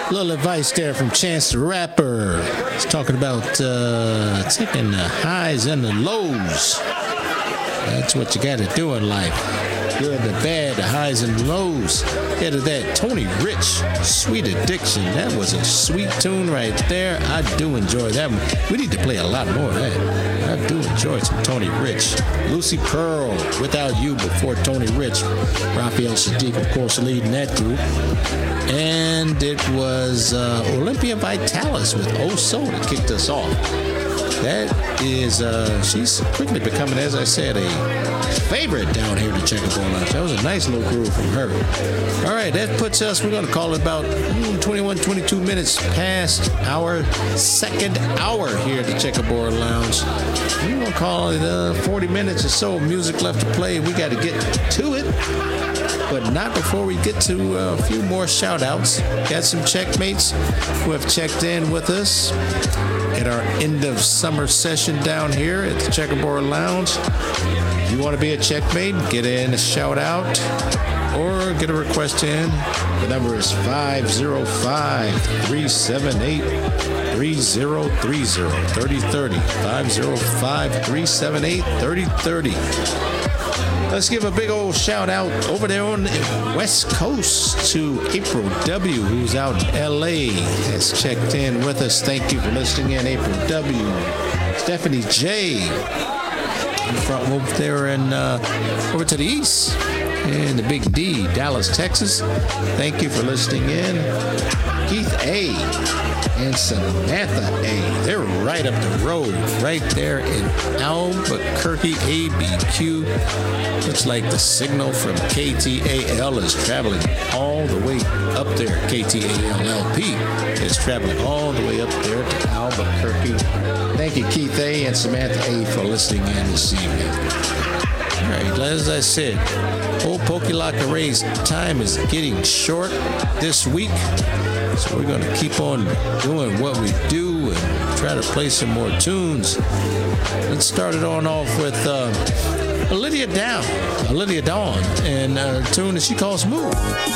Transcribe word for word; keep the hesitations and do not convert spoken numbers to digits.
Little advice there from Chance the Rapper. He's talking about uh, taking the highs and the lows. That's what you got to do in life. Good, the bad, the highs and the lows. Head of that, Tony Rich, Sweet Addiction. That was a sweet tune right there. I do enjoy that one. We need to play a lot more of that. I do enjoy some Tony Rich. Lucy Pearl, Without You, before Tony Rich. Raphael Sadiq, of course, leading that group. And it was uh, Olympia Vitalis with Oh Soul that kicked us off. That is, uh, she's quickly becoming, as I said, a favorite down here to Checkerboard Lounge. That was a nice little groove from her. All right, that puts us, we're going to call it about mm, twenty-one, twenty-two minutes past our second hour here at the Checkerboard Lounge. We're going to call it uh, forty minutes or so of music left to play. We got to get to it, but not before we get to uh, a few more shout-outs. Got some checkmates who have checked in with us at our end of summer session down here at the Checkerboard Lounge. If you want to be a checkmate, get in a shout out or get a request in. The number is five oh five, three seven eight, three oh three oh, thirty thirty. five oh five, three seven eight, thirty thirty. Let's give a big old shout out over there on the West Coast to April W., who's out in L A, has checked in with us. Thank you for listening in, April W. Stephanie J. from over there in, uh, over to the east in the Big D, Dallas, Texas. Thank you for listening in. Keith A. and Samantha A. They're right up the road, right there in Albuquerque, A B Q. Looks like the signal from K T A L is traveling all the way up there. K T A L L P is traveling all the way up there to Albuquerque. Thank you, Keith A. and Samantha A. for listening in this evening. All right, as I said, old Pokelaka Ray's time is getting short this week. So we're going to keep on doing what we do and try to play some more tunes. Let's start it on off with uh, Olivia Down, Olivia Dawn, and a tune that she calls Move.